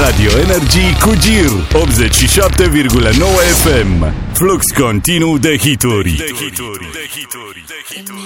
Radio Energy cu Gir 87,9 FM. Flux continuu de hituri.